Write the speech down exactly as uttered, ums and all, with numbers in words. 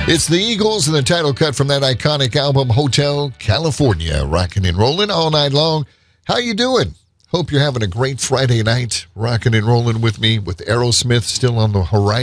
It's the Eagles and the title cut from that iconic album, Hotel California, rocking and rolling all night long. How you doing? Hope you're having a great Friday night, rocking and rolling with me with Aerosmith still on the horizon.